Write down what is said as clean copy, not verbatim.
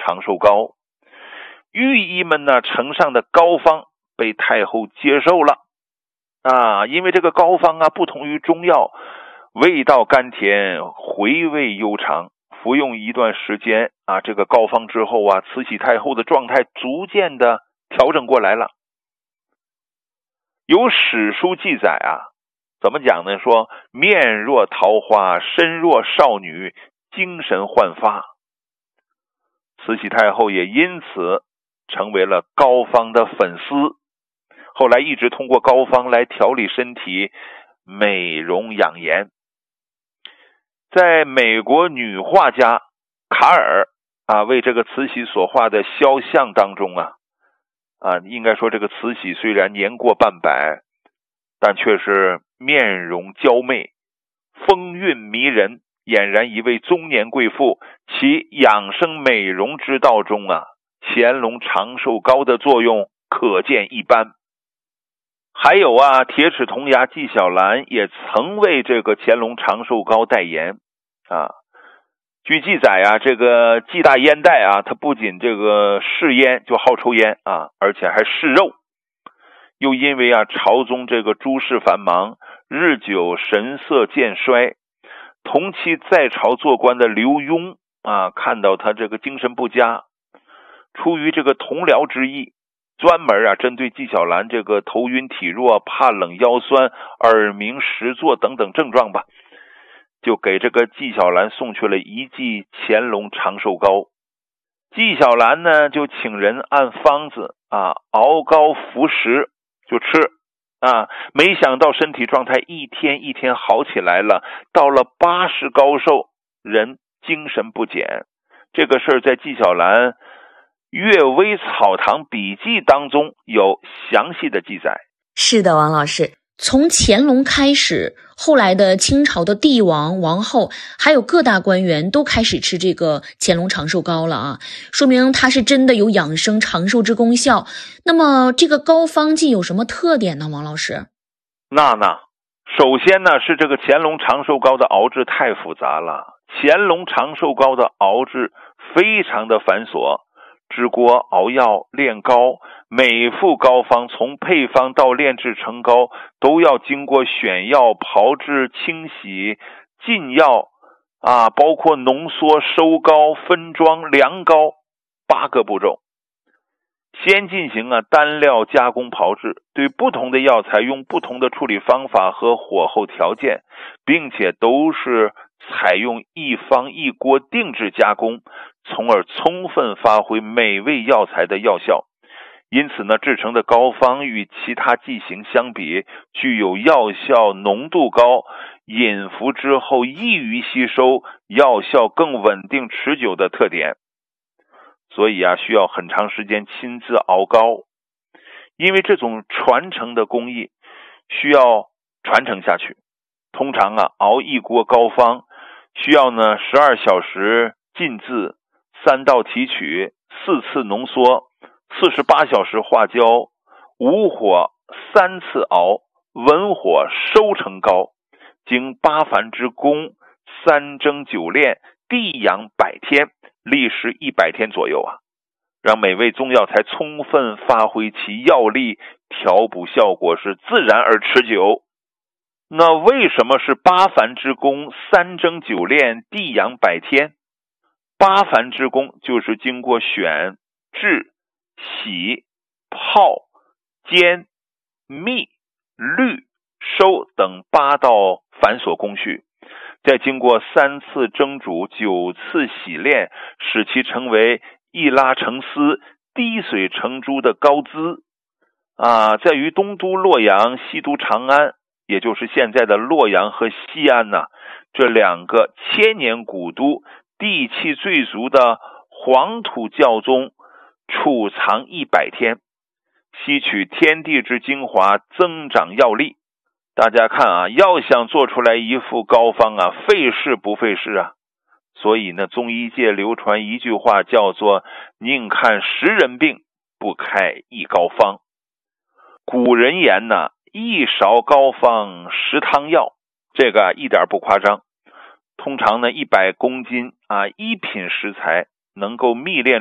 长寿膏。御医们呢呈上的膏方被太后接受了因为这个膏方不同于中药，味道甘甜，回味悠长。服用一段时间这个膏方之后慈禧太后的状态逐渐的调整过来了。有史书记载怎么讲呢？说面若桃花，身若少女，精神焕发。慈禧太后也因此成为了膏方的粉丝，后来一直通过膏方来调理身体，美容养颜。在美国女画家卡尔为这个慈禧所画的肖像当中应该说这个慈禧虽然年过半百，但却是面容娇媚，风韵迷人，俨然一位中年贵妇。其养生美容之道中乾隆长寿膏的作用可见一斑。还有铁齿铜牙纪晓岚也曾为这个乾隆长寿膏代言据记载这个纪大烟袋他不仅这个嗜烟，就好抽烟而且还嗜肉。又因为朝中这个诸事繁忙，日久神色渐衰。同期在朝做官的刘墉看到他这个精神不佳，出于这个同僚之意，专门针对纪晓岚这个头晕体弱、怕冷腰酸、耳鸣实作等等症状就给这个纪晓岚送去了一剂乾隆长寿膏。纪晓岚呢就请人按方子熬膏服食就吃没想到身体状态一天一天好起来了，到了80高寿，人精神不减。这个事儿在纪晓岚《阅微草堂笔记》当中有详细的记载。 是的，王老师，从乾隆开始，后来的清朝的帝王、王后还有各大官员都开始吃这个乾隆长寿膏了说明它是真的有养生长寿之功效。那么这个膏方剂有什么特点呢，王老师？ 首先呢是这个乾隆长寿膏的熬制太复杂了。乾隆长寿膏的熬制非常的繁琐，制锅、熬药、炼膏，每副膏方从配方到炼制成膏都要经过选药、炮制、清洗、浸药包括浓缩、收膏、分装、量膏8个步骤。先进行单料加工炮制，对不同的药材用不同的处理方法和火候条件，并且都是采用一方一锅定制加工，从而充分发挥每味药材的药效。因此呢，制成的膏方与其他剂型相比，具有药效浓度高，饮服之后易于吸收，药效更稳定持久的特点。所以需要很长时间亲自熬膏。因为这种传承的工艺需要传承下去，通常熬一锅膏方需要12小时浸渍、3道提取、4次浓缩、48小时化胶、无火3次熬，文火收成膏，经8繁之功，3蒸9炼，地养100天，历时100天左右让每味中药材充分发挥其药力，调补效果是自然而持久。那为什么是8繁之功，3蒸9炼，地养100天？8繁之功就是经过选、制、洗、泡、煎、秘、滤、收等8道繁琐工序，再经过3次蒸煮、9次洗炼，使其成为一拉成丝、滴水成珠的膏滋在于东都洛阳、西都长安，也就是现在的洛阳和西安这2个千年古都，地气最足的黄土窖中储藏100天，吸取天地之精华，增长药力。大家看要想做出来一副膏方费事不费事所以呢，中医界流传一句话叫做宁看10人病，不开一膏方。古人言一勺膏方10汤药，这个一点不夸张。通常呢100公斤一品食材能够秘炼